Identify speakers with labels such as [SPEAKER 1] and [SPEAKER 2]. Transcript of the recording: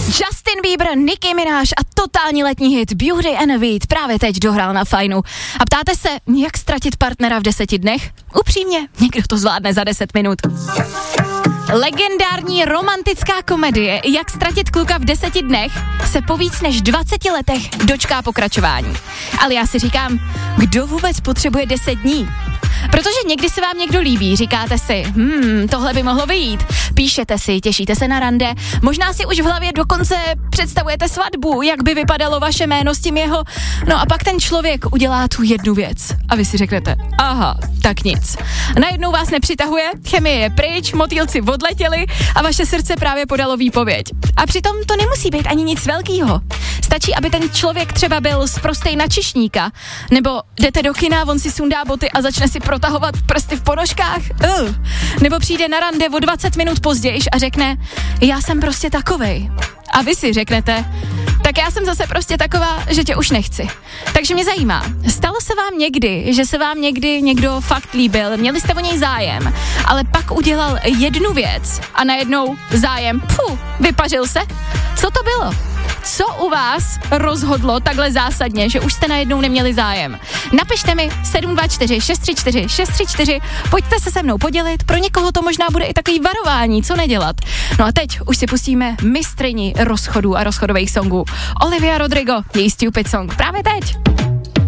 [SPEAKER 1] Justin Bieber, Nicki Minaj a totální letní hit Beauty and the Beat právě teď dohrál na Fajnu. A ptáte se, jak ztratit partnera v 10 dnech? Upřímně, někdo to zvládne za 10 minut. Legendární romantická komedie Jak ztratit kluka v 10 dnech se po víc než 20 letech dočká pokračování. Ale já si říkám, kdo vůbec potřebuje 10 dní? Protože někdy se vám někdo líbí, říkáte si, tohle by mohlo vyjít. Píšete si, těšíte se na rande, možná si už v hlavě dokonce představujete svatbu, jak by vypadalo vaše jméno s tím jeho. No a pak ten člověk udělá tu jednu věc a vy si řeknete, aha, tak nic. Najednou vás nepřitahuje, chemie je pryč, motýlci odletěli a vaše srdce právě podalo výpověď. A přitom to nemusí být ani nic velkýho. Stačí, aby ten člověk třeba byl sprostej na čišníka, nebo jdete do kina, on si sundá boty a začne si protahovat prsty v ponožkách. Nebo přijde na rande o 20 minut později a řekne, já jsem prostě takovej. A vy si řeknete, tak já jsem zase prostě taková, že tě už nechci. Takže mě zajímá, stalo se vám někdy, že se vám někdy někdo fakt líbil, měli jste o něj zájem, ale pak udělal jednu věc a najednou zájem, vypařil se? Co to bylo? Co u vás rozhodlo takhle zásadně, že už jste najednou neměli zájem? Napište mi 724 634 634, pojďte se mnou podělit, pro někoho to možná bude i takový varování, co nedělat. No a teď už si pustíme mistryni rozchodů a rozchodových songů. Olivia Rodrigo, její Stupid Song, právě teď.